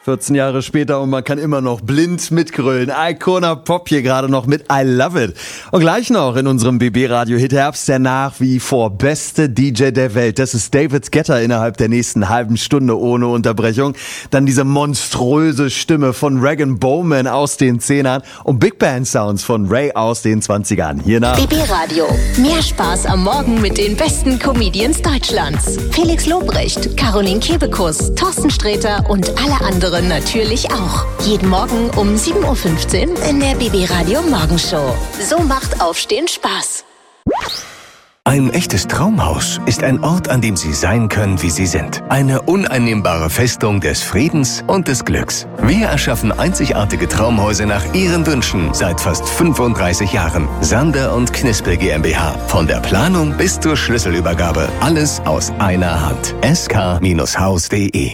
14 Jahre später und man kann immer noch blind mitgrölen. Icona Pop hier gerade noch mit I Love It. Und gleich noch in unserem BB-Radio-Hit Herbst der nach wie vor beste DJ der Welt. Das ist David Guetta innerhalb der nächsten halben Stunde ohne Unterbrechung. Dann diese monströse Stimme von Regan Bowman aus den 10ern und Big Band Sounds von Ray aus den 20ern. Hier nach BB-Radio. Mehr Spaß am Morgen mit den besten Comedians Deutschlands. Felix Lobrecht, Caroline Kebekus, Thorsten Sträter und alle anderen natürlich auch. Jeden Morgen um 7.15 Uhr in der BB-Radio Morgenshow. So macht Aufstehen Spaß. Ein echtes Traumhaus ist ein Ort, an dem Sie sein können, wie Sie sind. Eine uneinnehmbare Festung des Friedens und des Glücks. Wir erschaffen einzigartige Traumhäuser nach Ihren Wünschen seit fast 35 Jahren. Sander und Knispel GmbH. Von der Planung bis zur Schlüsselübergabe. Alles aus einer Hand. sk-haus.de.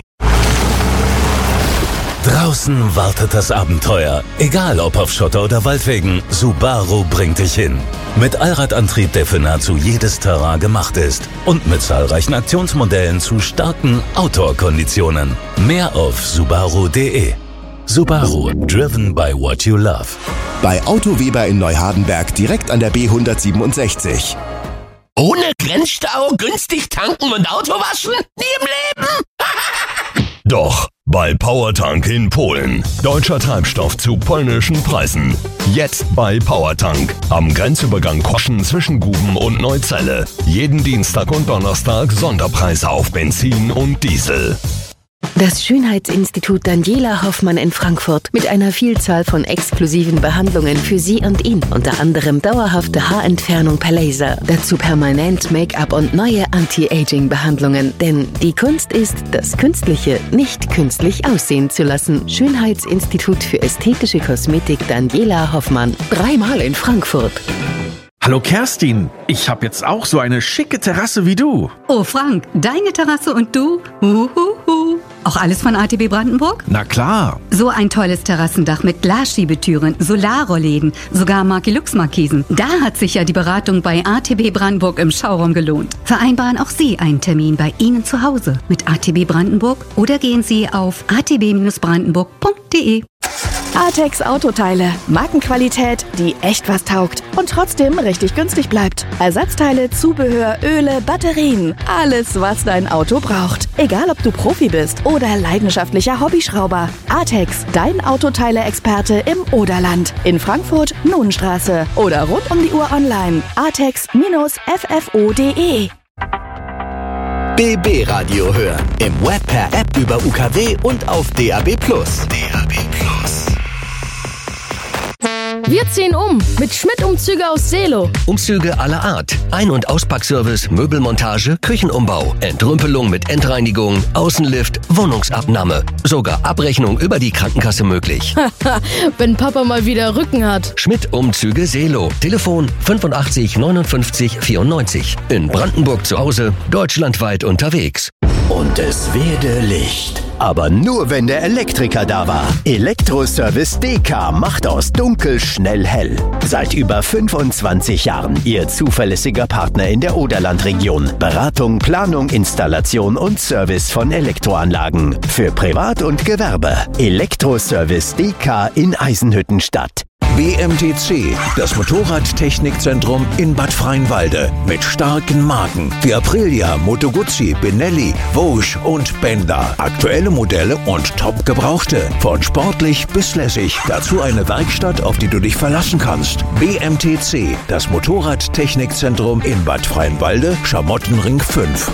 Draußen wartet das Abenteuer. Egal ob auf Schotter oder Waldwegen, Subaru bringt dich hin. Mit Allradantrieb, der für nahezu jedes Terrain gemacht ist. Und mit zahlreichen Aktionsmodellen zu starken Outdoor-Konditionen. Mehr auf subaru.de. Subaru, driven by what you love. Bei Auto Weber in Neuhardenberg direkt an der B167. Ohne Grenzstau, günstig tanken und Auto waschen? Nie im Leben! Doch, bei Powertank in Polen. Deutscher Treibstoff zu polnischen Preisen. Jetzt bei Powertank. Am Grenzübergang Koschen zwischen Guben und Neuzelle. Jeden Dienstag und Donnerstag Sonderpreise auf Benzin und Diesel. Das Schönheitsinstitut Daniela Hoffmann in Frankfurt mit einer Vielzahl von exklusiven Behandlungen für Sie und ihn. Unter anderem dauerhafte Haarentfernung per Laser, dazu permanent Make-up und neue Anti-Aging-Behandlungen. Denn die Kunst ist, das Künstliche nicht künstlich aussehen zu lassen. Schönheitsinstitut für ästhetische Kosmetik Daniela Hoffmann. 3-mal in Frankfurt. Hallo Kerstin, ich habe jetzt auch so eine schicke Terrasse wie du. Oh Frank, deine Terrasse und du? Auch alles von ATB Brandenburg? Na klar. So ein tolles Terrassendach mit Glasschiebetüren, Solarrollläden, sogar Markelux-Markisen. Da hat sich ja die Beratung bei ATB Brandenburg im Showroom gelohnt. Vereinbaren auch Sie einen Termin bei Ihnen zu Hause mit ATB Brandenburg oder gehen Sie auf atb-brandenburg.de. Artex Autoteile. Markenqualität, die echt was taugt und trotzdem richtig günstig bleibt. Ersatzteile, Zubehör, Öle, Batterien. Alles, was dein Auto braucht. Egal, ob du Profi bist oder leidenschaftlicher Hobbyschrauber. Artex, dein Autoteile-Experte im Oderland. In Frankfurt, Nunenstraße oder rund um die Uhr online. artex-ffo.de. BB Radio hören. Im Web per App über UKW und auf DAB+. Wir ziehen um mit Schmidt-Umzüge aus Seelow. Umzüge aller Art. Ein- und Auspackservice, Möbelmontage, Küchenumbau, Entrümpelung mit Endreinigung, Außenlift, Wohnungsabnahme. Sogar Abrechnung über die Krankenkasse möglich. Wenn Papa mal wieder Rücken hat. Schmidt-Umzüge Seelow. Telefon 85 59 94. In Brandenburg zu Hause, deutschlandweit unterwegs. Und es werde Licht. Aber nur, wenn der Elektriker da war. Elektroservice DK macht aus dunkel schnell hell. Seit über 25 Jahren Ihr zuverlässiger Partner in der Oderlandregion. Beratung, Planung, Installation und Service von Elektroanlagen. Für Privat und Gewerbe. Elektroservice DK in Eisenhüttenstadt. BMTC, das Motorradtechnikzentrum in Bad Freienwalde. Mit starken Marken wie Aprilia, Moto Guzzi, Benelli, Vosges und Bender. Aktuelle Modelle und top gebrauchte. Von sportlich bis lässig. Dazu eine Werkstatt, auf die du dich verlassen kannst. BMTC, das Motorradtechnikzentrum in Bad Freienwalde, Schamottenring 5.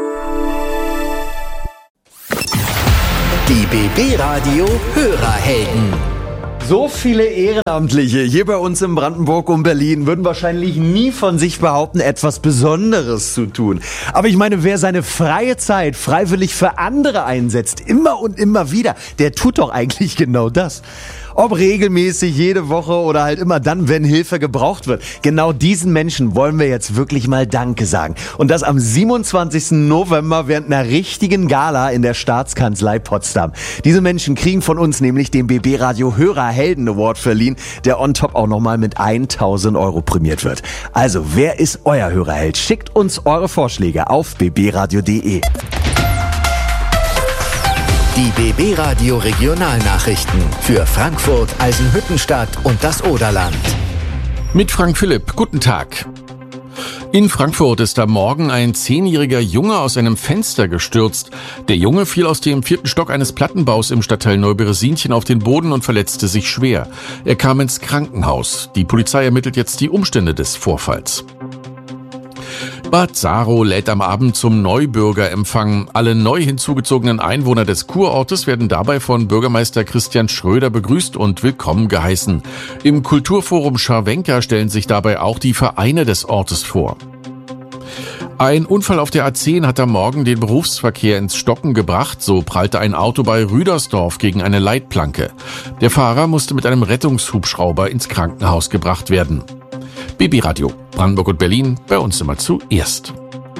Die BB Radio Hörerhelden. So viele Ehrenamtliche hier bei uns in Brandenburg und Berlin würden wahrscheinlich nie von sich behaupten, etwas Besonderes zu tun. Aber ich meine, wer seine freie Zeit freiwillig für andere einsetzt, immer und immer wieder, der tut doch eigentlich genau das. Ob regelmäßig, jede Woche oder halt immer dann, wenn Hilfe gebraucht wird. Genau diesen Menschen wollen wir jetzt wirklich mal Danke sagen. Und das am 27. November während einer richtigen Gala in der Staatskanzlei Potsdam. Diese Menschen kriegen von uns nämlich den BB Radio Hörerhelden Award verliehen, der on top auch nochmal mit 1.000 € prämiert wird. Also, wer ist euer Hörerheld? Schickt uns eure Vorschläge auf bbradio.de. Die BB Radio Regionalnachrichten für Frankfurt, Eisenhüttenstadt und das Oderland. Mit Frank Philipp, guten Tag. In Frankfurt ist am Morgen ein 10-jähriger Junge aus einem Fenster gestürzt. Der Junge fiel aus dem 4. Stock eines Plattenbaus im Stadtteil Neuberesinchen auf den Boden und verletzte sich schwer. Er kam ins Krankenhaus. Die Polizei ermittelt jetzt die Umstände des Vorfalls. Bad Saro lädt am Abend zum Neubürgerempfang. Alle neu hinzugezogenen Einwohner des Kurortes werden dabei von Bürgermeister Christian Schröder begrüßt und willkommen geheißen. Im Kulturforum Scharwenka stellen sich dabei auch die Vereine des Ortes vor. Ein Unfall auf der A10 hat am Morgen den Berufsverkehr ins Stocken gebracht. So prallte ein Auto bei Rüdersdorf gegen eine Leitplanke. Der Fahrer musste mit einem Rettungshubschrauber ins Krankenhaus gebracht werden. BB Radio, Brandenburg und Berlin, bei uns immer zuerst.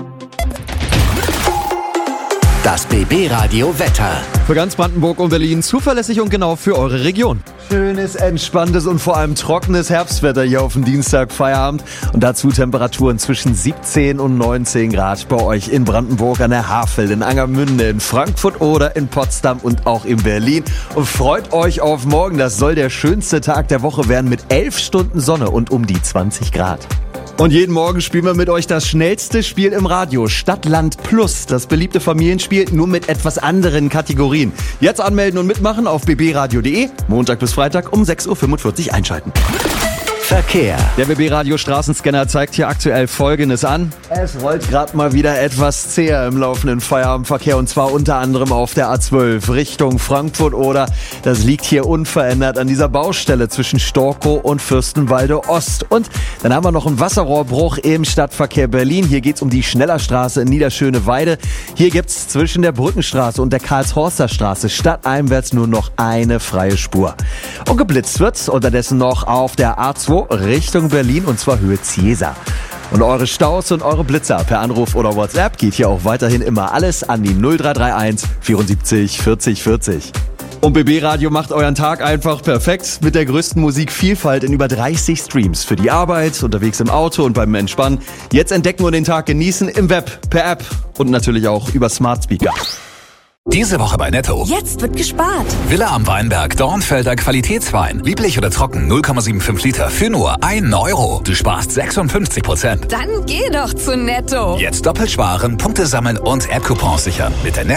Das BB Radio Wetter. Für ganz Brandenburg und Berlin zuverlässig und genau für eure Region. Schönes, entspanntes und vor allem trockenes Herbstwetter hier auf dem Dienstag Feierabend. Und dazu Temperaturen zwischen 17 und 19 Grad bei euch in Brandenburg an der Havel, in Angermünde, in Frankfurt oder in Potsdam und auch in Berlin. Und freut euch auf morgen. Das soll der schönste Tag der Woche werden mit 11 Stunden Sonne und um die 20 Grad. Und jeden Morgen spielen wir mit euch das schnellste Spiel im Radio, Stadt-Land Plus. Das beliebte Familienspiel, nur mit etwas anderen Kategorien. Jetzt anmelden und mitmachen auf bbradio.de. Montag bis Freitag um 6.45 Uhr einschalten. Verkehr. Der BB Radio Straßenscanner zeigt hier aktuell Folgendes an. Es rollt gerade mal wieder etwas zäher im laufenden Feierabendverkehr und zwar unter anderem auf der A12 Richtung Frankfurt oder das liegt hier unverändert an dieser Baustelle zwischen Storkow und Fürstenwalde Ost. Und dann haben wir noch einen Wasserrohrbruch im Stadtverkehr Berlin. Hier geht's um die Schnellerstraße in Niederschöneweide. Hier gibt's zwischen der Brückenstraße und der Karlshorster Straße stadteinwärts nur noch eine freie Spur. Und geblitzt wird unterdessen noch auf der A2 Richtung Berlin und zwar Höhe Ziesa. Und eure Staus und eure Blitzer per Anruf oder WhatsApp geht hier auch weiterhin immer alles an die 0331 74 40 40. Und BB Radio macht euren Tag einfach perfekt mit der größten Musikvielfalt in über 30 Streams. Für die Arbeit, unterwegs im Auto und beim Entspannen. Jetzt entdecken und den Tag genießen im Web, per App und natürlich auch über Smart Speaker. Diese Woche bei Netto. Jetzt wird gespart. Villa am Weinberg, Dornfelder Qualitätswein. Lieblich oder trocken, 0,75 Liter für nur 1 Euro. Du sparst 56%. Dann geh doch zu Netto. Jetzt doppelt sparen, Punkte sammeln und App-Coupons sichern. Mit der Netto